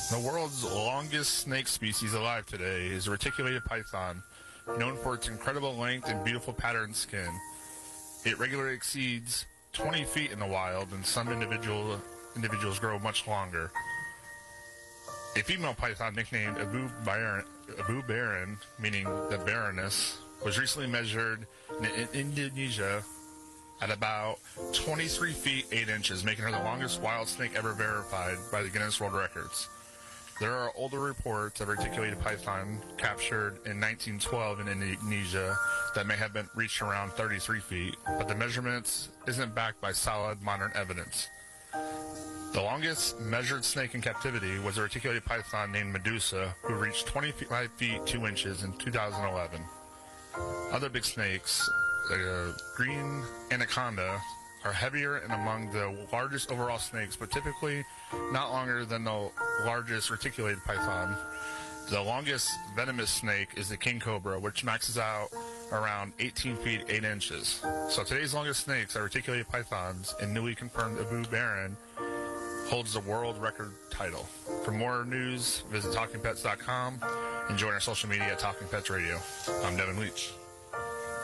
The world's longest snake species alive today is reticulated python, known for its incredible length and beautiful patterned skin. It regularly exceeds 20 feet in the wild, and some individuals grow much longer. A female python nicknamed Abu Baran, meaning the Baroness, was recently measured in Indonesia at about 23 feet 8 inches, making her the longest wild snake ever verified by the Guinness World Records. There are older reports of reticulated python captured in 1912 in Indonesia that may have been reached around 33 feet, but the measurements isn't backed by solid modern evidence. The longest measured snake in captivity was a reticulated python named Medusa, who reached 25 feet 2 inches in 2011. Other big snakes, the green anaconda, are heavier and among the largest overall snakes, but typically not longer than the largest reticulated python. The longest venomous snake is the king cobra, which maxes out around 18 feet 8 inches. So today's longest snakes are reticulated pythons, and newly confirmed Abu Baran holds the world record title. For more news, visit TalkingPets.com and join our social media at Talking Pets Radio. I'm Devin Leach.